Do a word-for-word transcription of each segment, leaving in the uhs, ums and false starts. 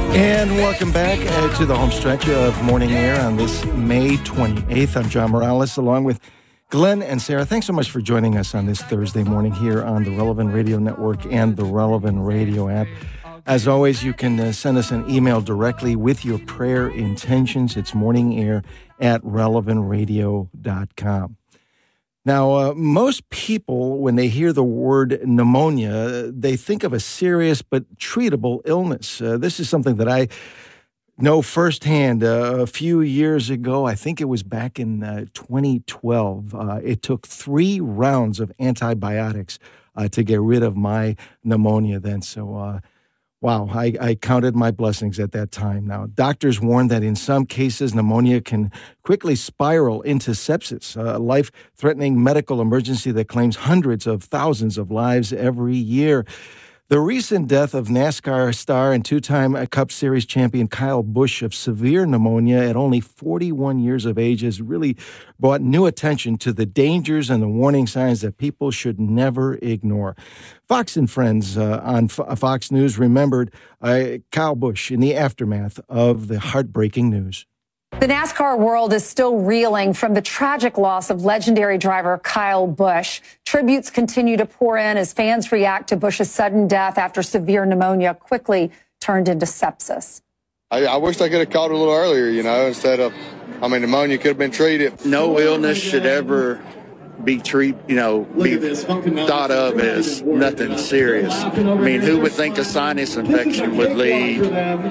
And welcome back uh, to the home stretch of Morning Air on this May twenty-eighth. I'm John Morales, along with Glenn and Sarah. Thanks so much for joining us on this Thursday morning here on the Relevant Radio Network and the Relevant Radio app. As always, you can uh, send us an email directly with your prayer intentions. It's morningair at relevant radio dot com. Now, uh, most people, when they hear the word pneumonia, they think of a serious but treatable illness. Uh, this is something that I know firsthand. Uh, a few years ago, I think it was back in uh, twenty twelve, uh, it took three rounds of antibiotics uh, to get rid of my pneumonia then. So, uh, wow, I, I counted my blessings at that time. Now, doctors warn that in some cases, pneumonia can quickly spiral into sepsis, a life-threatening medical emergency that claims hundreds of thousands of lives every year. The recent death of NASCAR star and two-time Cup Series champion Kyle Busch of severe pneumonia at only forty-one years of age has really brought new attention to the dangers and the warning signs that people should never ignore. Fox and Friends uh, on F- Fox News remembered uh, Kyle Busch in the aftermath of the heartbreaking news. The NASCAR world is still reeling from the tragic loss of legendary driver Kyle Busch. Tributes continue to pour in as fans react to Busch's sudden death after severe pneumonia quickly turned into sepsis. I, I wish I could have caught it a little earlier, you know, instead of, I mean, pneumonia could have been treated. No illness should ever be treat, you know, be thought of as nothing serious. I mean, who would think a sinus infection would lead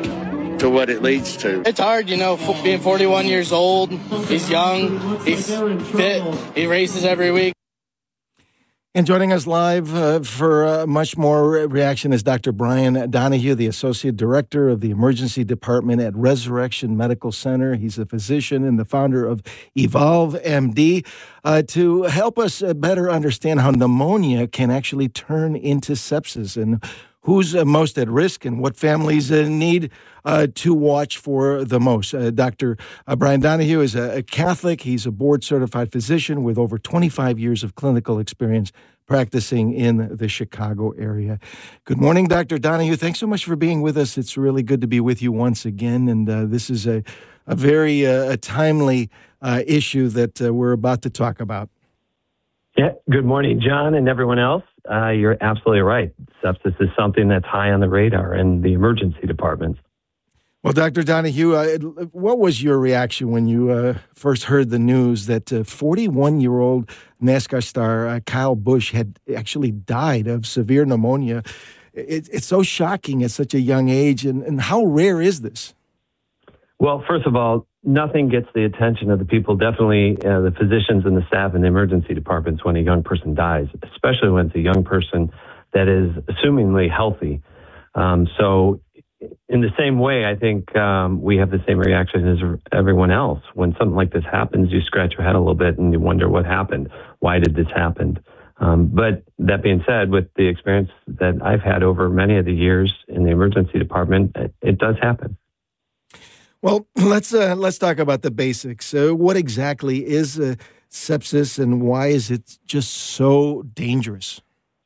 to what it leads to? It's hard, you know, being forty-one years old. He's young, he's fit, he races every week. And joining us live uh, for uh, much more reaction is Doctor Brian Donahue, the Associate Director of the Emergency Department at Resurrection Medical Center. He's a physician and the founder of Evolve M D, uh, to help us uh, better understand how pneumonia can actually turn into sepsis and who's uh, most at risk and what families uh, need uh, to watch for the most. Uh, Doctor Uh, Brian Donahue is a, a Catholic. He's a board-certified physician with over twenty-five years of clinical experience practicing in the Chicago area. Good morning, Doctor Donahue. Thanks so much for being with us. It's really good to be with you once again, and uh, this is a, a very uh, a timely uh, issue that uh, we're about to talk about. Yeah, good morning, John, and everyone else. Uh, you're absolutely right. Sepsis is something that's high on the radar in the emergency departments. Well, Doctor Donahue, uh, what was your reaction when you uh, first heard the news that uh, forty-one-year-old NASCAR star uh, Kyle Busch had actually died of severe pneumonia? It, it's so shocking at such a young age, and, and how rare is this? Well, first of all, nothing gets the attention of the people, definitely uh, the physicians and the staff in the emergency departments when a young person dies, especially when it's a young person that is assumingly healthy. Um, so in the same way, I think um, we have the same reaction as everyone else. When something like this happens, you scratch your head a little bit and you wonder what happened. Why did this happen? Um, but that being said, with the experience that I've had over many of the years in the emergency department, it, it does happen. Well, let's uh, let's talk about the basics. Uh, what exactly is uh, sepsis, and why is it just so dangerous?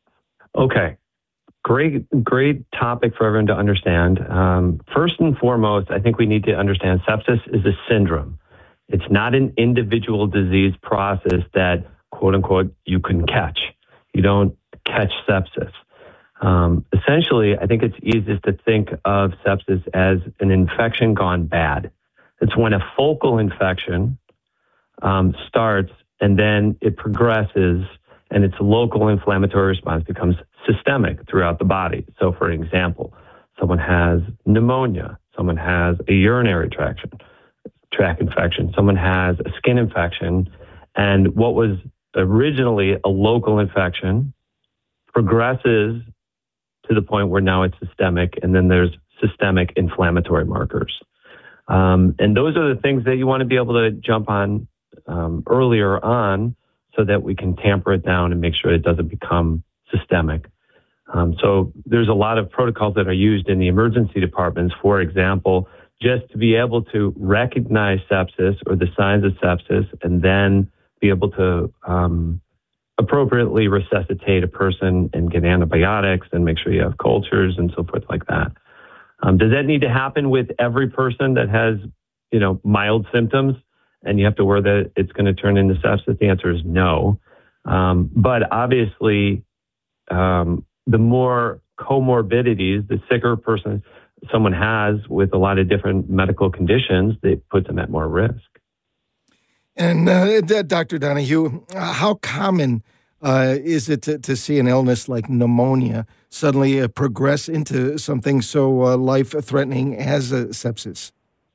Okay, great, great topic for everyone to understand. Um, first and foremost, I think we need to understand sepsis is a syndrome. It's not an individual disease process that, quote unquote, you can catch. You don't catch sepsis. Um, essentially, I think it's easiest to think of sepsis as an infection gone bad. It's when a focal infection um, starts and then it progresses and its local inflammatory response becomes systemic throughout the body. So, for example, someone has pneumonia, someone has a urinary tract, tract infection, someone has a skin infection, and what was originally a local infection progresses to the point where now it's systemic, and then there's systemic inflammatory markers. Um, and those are the things that you want to be able to jump on um, earlier on so that we can tamper it down and make sure it doesn't become systemic. Um, so there's a lot of protocols that are used in the emergency departments, for example, just to be able to recognize sepsis or the signs of sepsis and then be able to um, appropriately resuscitate a person and get antibiotics and make sure you have cultures and so forth like that. Um, does that need to happen with every person that has, you know, mild symptoms and you have to worry that it's going to turn into sepsis? The answer is no. Um, but obviously, um, the more comorbidities, the sicker person someone has with a lot of different medical conditions, that puts them at more risk. And uh, Doctor Donahue, how common uh, is it to, to see an illness like pneumonia suddenly uh, progress into something so uh, life-threatening as uh, sepsis?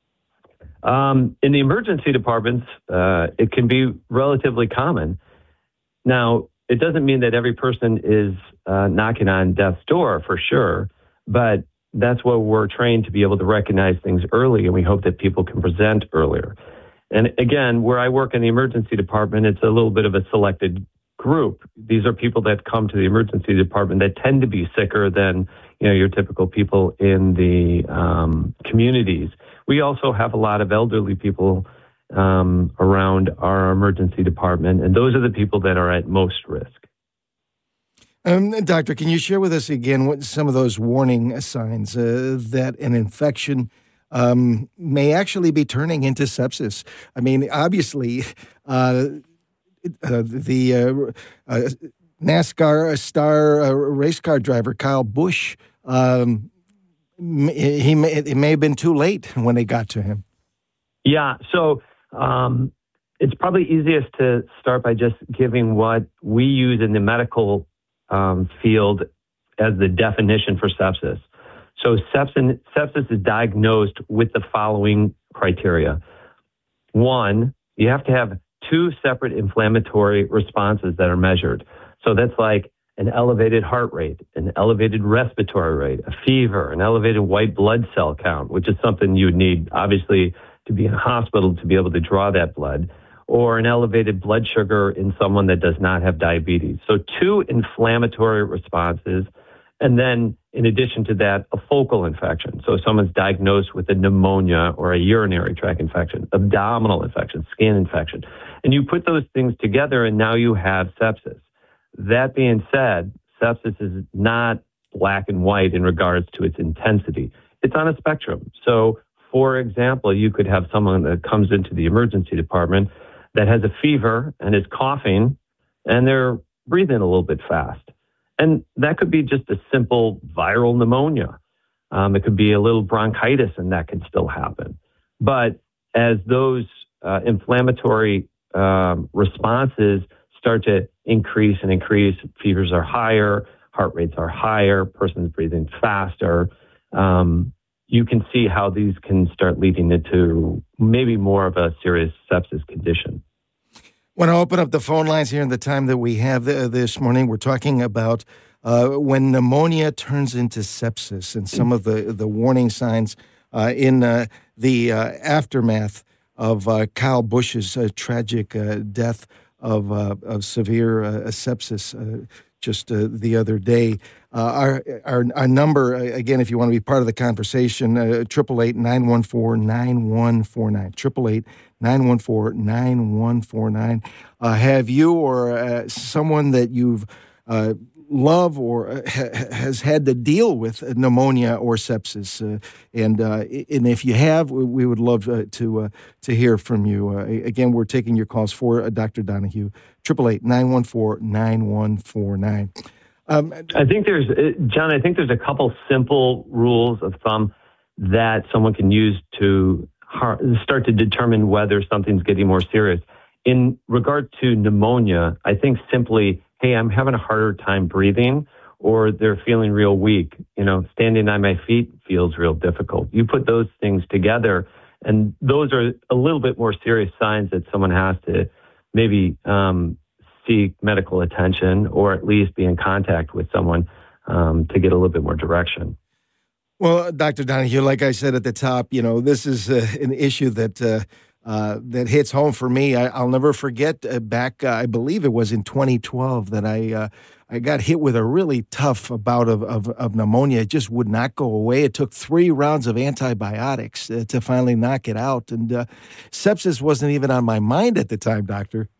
Um, in the emergency departments, uh, it can be relatively common. Now, it doesn't mean that every person is uh, knocking on death's door, for sure, but that's what we're trained to be able to recognize things early, and we hope that people can present earlier. And again, where I work in the emergency department, it's a little bit of a selected group. These are people that come to the emergency department that tend to be sicker than, you know, your typical people in the um, communities. We also have a lot of elderly people um, around our emergency department, and those are the people that are at most risk. Um, Doctor, can you share with us again what some of those warning signs uh, that an infection um, may actually be turning into sepsis? I mean, obviously, uh, uh, the uh, uh, NASCAR star uh, race car driver Kyle Busch, um, he may, it may have been too late when they got to him. Yeah, so um, it's probably easiest to start by just giving what we use in the medical Um, field as the definition for sepsis. So sepsis, sepsis is diagnosed with the following criteria. One, you have to have two separate inflammatory responses that are measured. So that's like an elevated heart rate, an elevated respiratory rate, a fever, an elevated white blood cell count, which is something you would need, obviously, to be in a hospital to be able to draw that blood, or an elevated blood sugar in someone that does not have diabetes. So two inflammatory responses, and then in addition to that, a focal infection. So someone's diagnosed with a pneumonia or a urinary tract infection, abdominal infection, skin infection. And you put those things together and now you have sepsis. That being said, sepsis is not black and white in regards to its intensity. It's on a spectrum. So for example, you could have someone that comes into the emergency department that has a fever and is coughing, and they're breathing a little bit fast. And that could be just a simple viral pneumonia. Um, it could be a little bronchitis, and that can still happen. But as those uh, inflammatory um, responses start to increase and increase, fevers are higher, heart rates are higher, person's breathing faster, um, you can see how these can start leading into maybe more of a serious sepsis condition. I want to open up the phone lines here in the time that we have this morning. We're talking about uh, when pneumonia turns into sepsis and some of the, the warning signs uh, in uh, the uh, aftermath of uh, Kyle Busch's uh, tragic uh, death of, uh, of severe uh, sepsis uh, just uh, the other day. Uh, our, our our number, uh, again, if you want to be part of the conversation, uh, triple eight, nine one four, nine one four nine, triple eight, nine one four, nine one four nine. Uh, have you or uh, someone that you've uh, love or uh, ha- has had to deal with pneumonia or sepsis? Uh, and uh, and if you have, we would love uh, to uh, to hear from you. Uh, again, we're taking your calls for uh, Doctor Donahue, triple eight, nine one four, nine one four nine. Um, I think there's, John, I think there's a couple simple rules of thumb that someone can use to start to determine whether something's getting more serious. In regard to pneumonia, I think simply, hey, I'm having a harder time breathing, or they're feeling real weak. You know, standing on my feet feels real difficult. You put those things together, and those are a little bit more serious signs that someone has to maybe um, seek medical attention or at least be in contact with someone um, to get a little bit more direction. Well, Doctor Donahue, like I said at the top, you know, this is uh, an issue that uh, uh, that hits home for me. I, I'll never forget uh, back, uh, I believe it was in twenty twelve that I uh, I got hit with a really tough bout of, of, of pneumonia. It just would not go away. It took three rounds of antibiotics uh, to finally knock it out. And uh, sepsis wasn't even on my mind at the time, Doctor.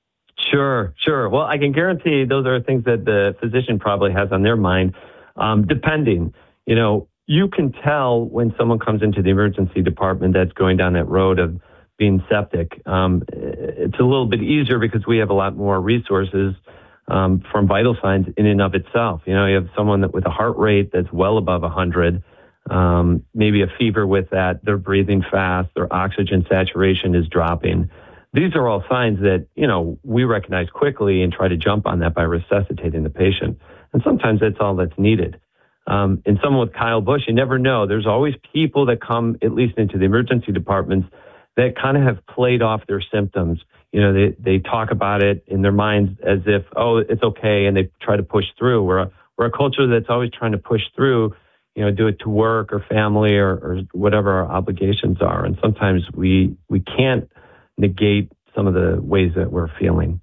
Sure, sure. Well, I can guarantee those are things that the physician probably has on their mind, um, depending. You know, you can tell when someone comes into the emergency department that's going down that road of being septic. Um, it's a little bit easier because we have a lot more resources um, from vital signs in and of itself. You know, you have someone that with a heart rate that's well above one hundred, um, maybe a fever with that, they're breathing fast, their oxygen saturation is dropping. These are all signs that, you know, we recognize quickly and try to jump on that by resuscitating the patient. And sometimes that's all that's needed. Um, and someone with Kyle Busch, you never know. There's always people that come, at least into the emergency departments, that kind of have played off their symptoms. You know, they, they talk about it in their minds as if, oh, it's okay, and they try to push through. We're a, we're a culture that's always trying to push through, you know, do it to work or family or, or whatever our obligations are. And sometimes we we can't negate some of the ways that we're feeling.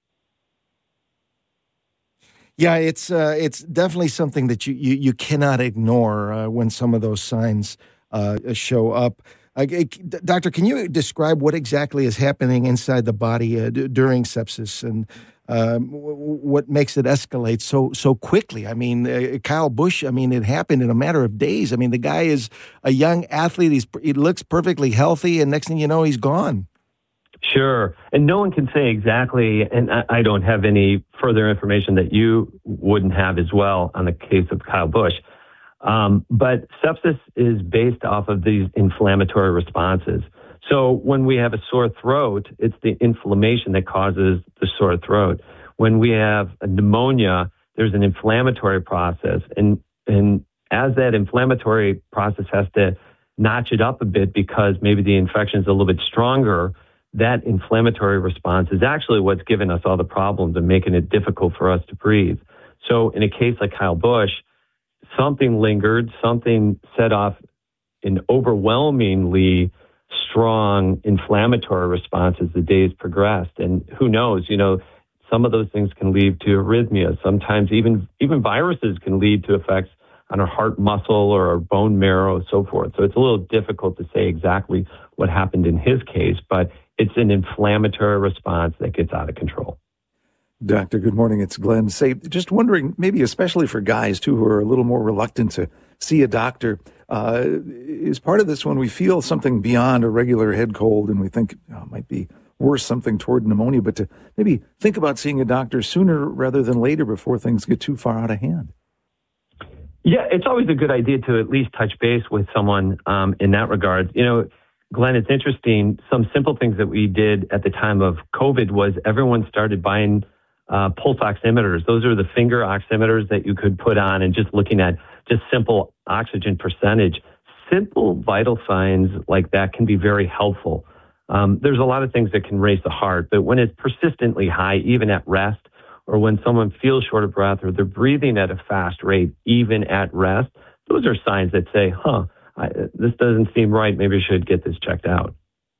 Yeah, it's uh, it's definitely something that you you, you cannot ignore uh, when some of those signs uh, show up. Uh, Doctor, can you describe what exactly is happening inside the body uh, d- during sepsis and um, w- what makes it escalate so so quickly? I mean, uh, Kyle Busch, I mean, it happened in a matter of days. I mean, the guy is a young athlete. He's he looks perfectly healthy, and next thing you know, he's gone. Sure. And no one can say exactly, and I, I don't have any further information that you wouldn't have as well on the case of Kyle Busch. Um, but sepsis is based off of these inflammatory responses. So when we have a sore throat, it's the inflammation that causes the sore throat. When we have a pneumonia, there's an inflammatory process. And, and as that inflammatory process has to notch it up a bit because maybe the infection is a little bit stronger, that inflammatory response is actually what's giving us all the problems and making it difficult for us to breathe. So in a case like Kyle Busch, something lingered, something set off an overwhelmingly strong inflammatory response as the days progressed. And who knows, you know, some of those things can lead to arrhythmia. Sometimes even, even viruses can lead to effects on our heart muscle or our bone marrow, so forth. So it's a little difficult to say exactly what happened in his case, but it's an inflammatory response that gets out of control. Doctor, good morning. It's Glenn. Say, just wondering, maybe especially for guys, too, who are a little more reluctant to see a doctor, uh, is part of this when we feel something beyond a regular head cold and we think oh, it might be worse, something toward pneumonia, but to maybe think about seeing a doctor sooner rather than later before things get too far out of hand? Yeah, it's always a good idea to at least touch base with someone um, in that regard. You know, Glenn, it's interesting. Some simple things that we did at the time of COVID was everyone started buying uh, pulse oximeters. Those are the finger oximeters that you could put on and just looking at just simple oxygen percentage. Simple vital signs like that can be very helpful. Um, there's a lot of things that can raise the heart, but when it's persistently high, even at rest, or when someone feels short of breath or they're breathing at a fast rate, even at rest, those are signs that say, huh, I, this doesn't seem right. Maybe I should get this checked out.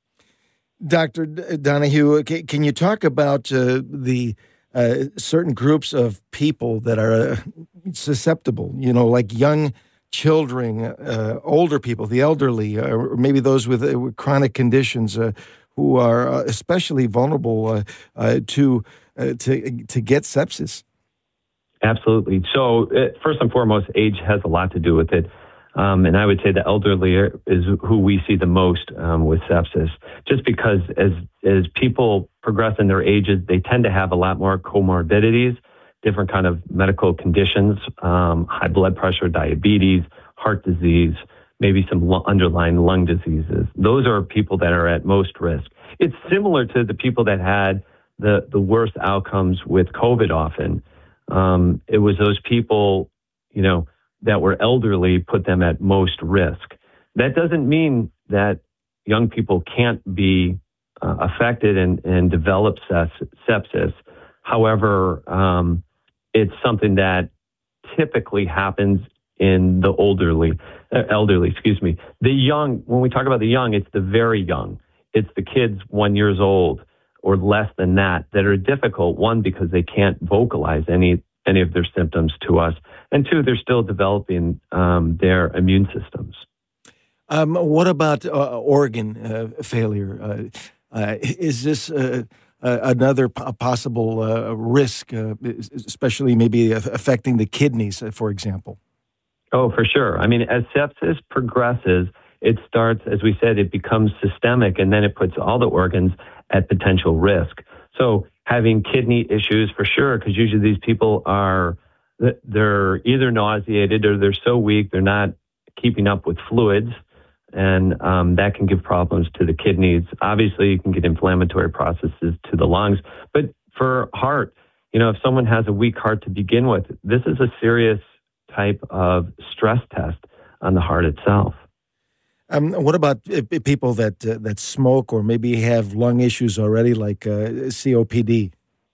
Doctor Donahue, can you talk about uh, the uh, certain groups of people that are uh, susceptible, you know, like young children, uh, older people, the elderly, uh, or maybe those with, uh, with chronic conditions uh, who are uh, especially vulnerable uh, uh, to uh, to to get sepsis? Absolutely. So uh, first and foremost, age has a lot to do with it. Um, and I would say the elderly is who we see the most um, with sepsis, just because as as people progress in their ages, they tend to have a lot more comorbidities, different kind of medical conditions, um, high blood pressure, diabetes, heart disease, maybe some lo- underlying lung diseases. Those are people that are at most risk. It's similar to the people that had the, the worst outcomes with COVID often. Um, it was those people, you know, that were elderly put them at most risk. That doesn't mean that young people can't be uh, affected and, and develop sepsis. However, um, it's something that typically happens in the elderly, uh, elderly, excuse me. The young, when we talk about the young, it's the very young. It's the kids one years old or less than that that are difficult. One, because they can't vocalize any any of their symptoms to us. And two, they're still developing um, their immune systems. Um, what about uh, organ uh, failure? Uh, uh, is this uh, uh, another p- possible uh, risk, uh, especially maybe affecting the kidneys, uh, for example? Oh, for sure. I mean, as sepsis progresses, it starts, as we said, it becomes systemic, and then it puts all the organs at potential risk. So having kidney issues, for sure, because usually these people are, they're either nauseated or they're so weak, they're not keeping up with fluids, and um, that can give problems to the kidneys. Obviously, you can get inflammatory processes to the lungs. But for heart, you know, if someone has a weak heart to begin with, this is a serious type of stress test on the heart itself. Um, what about uh, people that uh, that smoke or maybe have lung issues already, like uh, C O P D?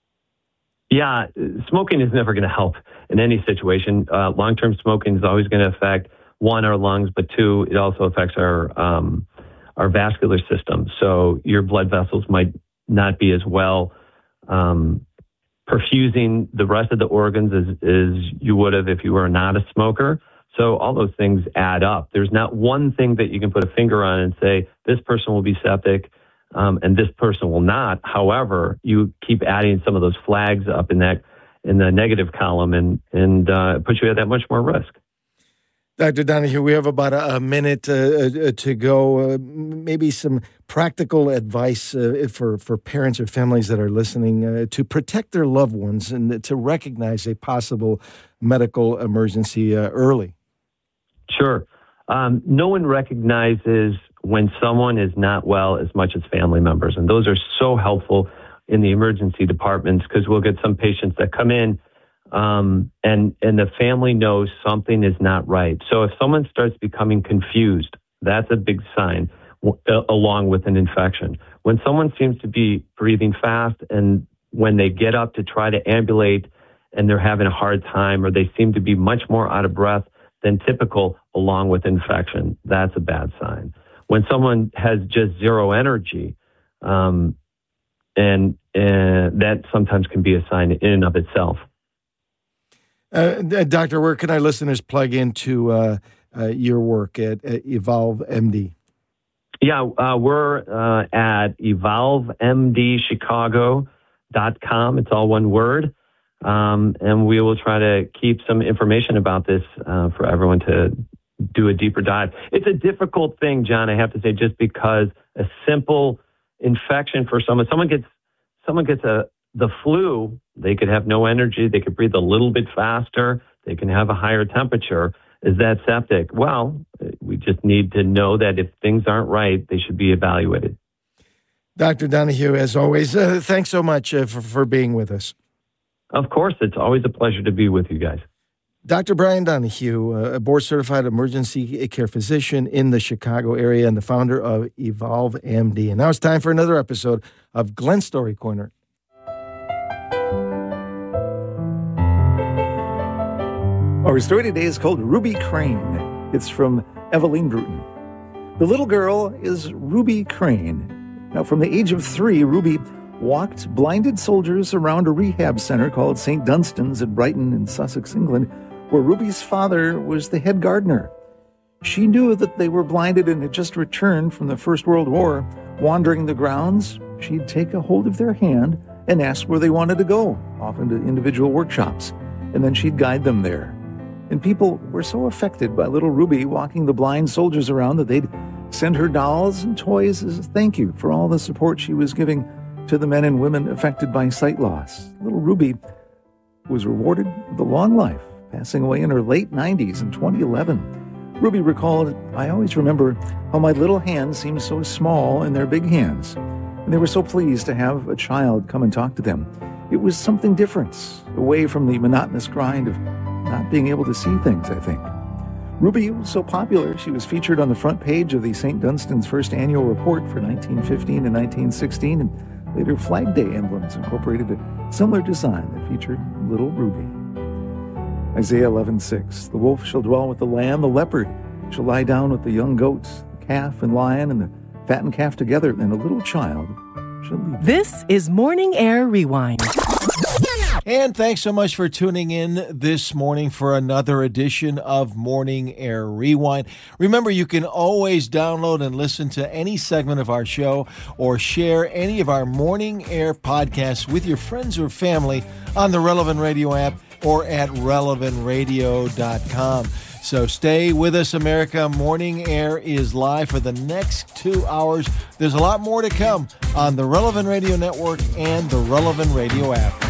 Yeah, smoking is never going to help in any situation. Uh, long-term smoking is always going to affect, one, our lungs, but two, it also affects our um, our vascular system. So your blood vessels might not be as well um, perfusing the rest of the organs as, as you would have if you were not a smoker. So all those things add up. There's not one thing that you can put a finger on and say, this person will be septic um, and this person will not. However, you keep adding some of those flags up in that in the negative column and, and uh, it puts you at that much more risk. Doctor Donahue, we have about a, a minute uh, to go. Uh, maybe some practical advice uh, for, for parents or families that are listening uh, to protect their loved ones and to recognize a possible medical emergency uh, early. Sure. Um, no one recognizes when someone is not well as much as family members, and those are so helpful in the emergency departments because we'll get some patients that come in Um, and, and the family knows something is not right. So if someone starts becoming confused, that's a big sign w- along with an infection. When someone seems to be breathing fast and when they get up to try to ambulate and they're having a hard time or they seem to be much more out of breath than typical along with infection, that's a bad sign. When someone has just zero energy, um, and, and that sometimes can be a sign in and of itself. Uh, Doctor, where can our listeners plug into uh, uh, your work at, at Evolve M D? Yeah, uh, we're uh, at evolve m d chicago dot com. It's all one word. Um, and we will try to keep some information about this uh, for everyone to do a deeper dive. It's a difficult thing, John, I have to say, just because a simple infection for someone, someone gets, someone gets a, the flu, they could have no energy, they could breathe a little bit faster, they can have a higher temperature. Is that septic? Well, we just need to know that if things aren't right, they should be evaluated. Doctor Donahue, as always, uh, thanks so much uh, for, for being with us. Of course, it's always a pleasure to be with you guys. Doctor Brian Donahue, uh, a board-certified emergency care physician in the Chicago area and the founder of Evolve M D. And now it's time for another episode of Glenn Story Corner. Our story today is called Ruby Crane. It's from Evelyn Bruton. The little girl is Ruby Crane. Now, from the age of three, Ruby walked blinded soldiers around a rehab center called Saint Dunstan's at Brighton in Sussex, England, where Ruby's father was the head gardener. She knew that they were blinded and had just returned from the First World War. Wandering the grounds, she'd take a hold of their hand and ask where they wanted to go, often to individual workshops, and then she'd guide them there. And people were so affected by little Ruby walking the blind soldiers around that they'd send her dolls and toys as a thank you for all the support she was giving to the men and women affected by sight loss. Little Ruby was rewarded with a long life, passing away in her late nineties in twenty eleven. Ruby recalled, "I always remember how my little hands seemed so small in their big hands, and they were so pleased to have a child come and talk to them. It was something different, away from the monotonous grind of not being able to see things, I think." Ruby was so popular, she was featured on the front page of the Saint Dunstan's first annual report for nineteen fifteen and nineteen sixteen, and later Flag Day emblems incorporated a similar design that featured little Ruby. Isaiah eleven six, "The wolf shall dwell with the lamb, the leopard shall lie down with the young goats, the calf and lion and the fattened calf together, and a little child shall lead them." This is Morning Air Rewind. And thanks so much for tuning in this morning for another edition of Morning Air Rewind. Remember, you can always download and listen to any segment of our show or share any of our Morning Air podcasts with your friends or family on the Relevant Radio app or at relevant radio dot com. So stay with us, America. Morning Air is live for the next two hours. There's a lot more to come on the Relevant Radio Network and the Relevant Radio app.